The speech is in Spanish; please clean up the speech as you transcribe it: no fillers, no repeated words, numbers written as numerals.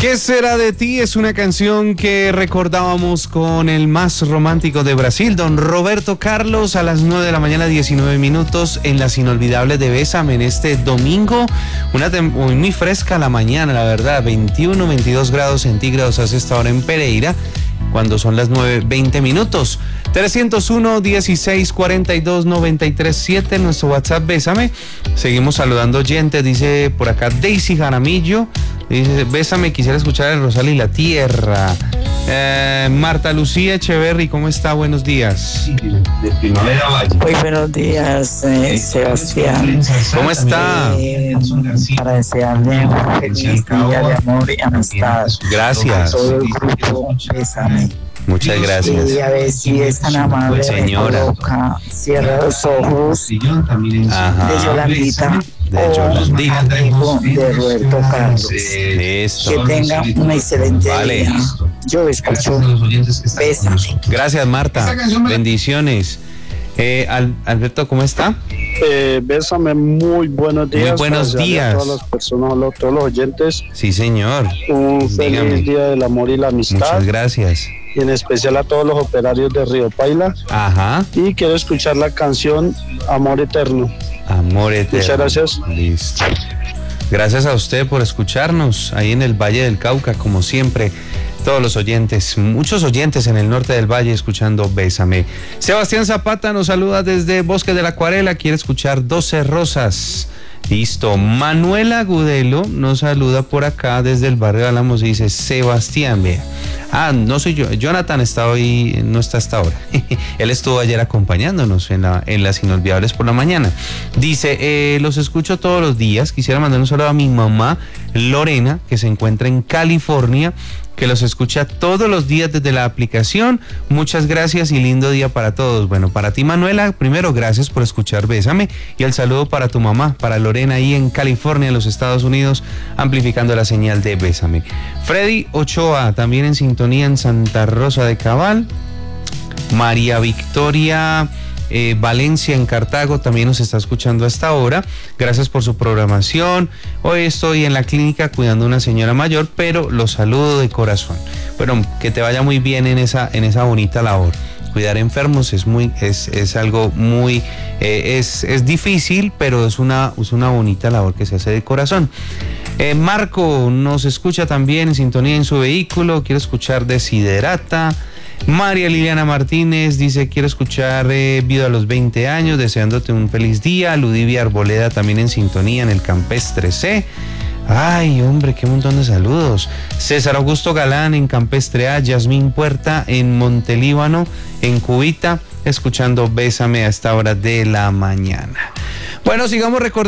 ¿Qué será de ti? Es una canción que recordábamos con el más romántico de Brasil, don Roberto Carlos, a las 9 de la mañana, 19 minutos, en las inolvidables de Bésame en este domingo. Muy fresca la mañana, la verdad, 21, 22 grados centígrados hace esta hora en Pereira, cuando son las 9:20 minutos. 301-1642-937, nuestro WhatsApp Bésame. Seguimos saludando oyentes, dice por acá Daisy Jaramillo. Dice, Bésame, quisiera escuchar el Rosal y la Tierra. Marta Lucía Echeverry, ¿cómo está? Buenos días. Muy buenos días, Sebastián. ¿Cómo está? Para desearle un feliz día de amor y amistad. Gracias. Todo el grupo Bésame. Muchas gracias. Y a ver si es tan amable, señora, coloca, cierra los ojos. Ajá. De Yolandita. De Yolandita. Amigo de Roberto Carlos. Listo. Que tenga un excelente día. Yo escucho Bésame. Gracias, Marta. Bendiciones. Alberto, ¿cómo está? Bésame, muy buenos días. Muy buenos días. A todas las personas, a todos los oyentes. Sí, señor. Un feliz día del amor y la amistad. Muchas gracias. Y en especial a todos los operarios de Río Paila. Ajá. Y quiero escuchar la canción Amor Eterno. Amor Eterno. Muchas gracias. Listo. Gracias a usted por escucharnos ahí en el Valle del Cauca, como siempre. Todos los oyentes, muchos oyentes en el norte del valle escuchando Bésame. Sebastián Zapata nos saluda desde Bosque de la Acuarela, quiere escuchar 12 Rosas. Listo. Manuela Agudelo nos saluda por acá desde el barrio de Álamos y dice, Sebastián, vea. No soy yo, Jonathan está hoy, no está hasta ahora. Él estuvo ayer acompañándonos en las Inolvidables por la mañana. Dice, los escucho todos los días, quisiera mandar un saludo a mi mamá Lorena, que se encuentra en California, que los escucha todos los días desde la aplicación. Muchas gracias y lindo día para todos. Bueno, para ti, Manuela, primero gracias por escuchar Bésame, y el saludo para tu mamá, para Lorena ahí en California, en los Estados Unidos, amplificando la señal de Bésame. Freddy Ochoa, también en sintonía en Santa Rosa de Cabal. María Victoria Valencia en Cartago también nos está escuchando a esta hora. Gracias por su programación. Hoy estoy en la clínica cuidando a una señora mayor, pero los saludo de corazón. Bueno, que te vaya muy bien en esa bonita labor. Cuidar enfermos es algo muy es difícil, pero es una bonita labor que se hace de corazón. Marco nos escucha también en sintonía en su vehículo, quiere escuchar Desiderata. María Liliana Martínez dice, quiero escuchar Vida a los 20 años, deseándote un feliz día. Ludivia Arboleda también en sintonía en el Campestre C. Ay, hombre, qué montón de saludos. César Augusto Galán en Campestre A, Yasmín Puerta en Montelíbano, en Cubita, escuchando Bésame a esta hora de la mañana. Bueno, sigamos recordando.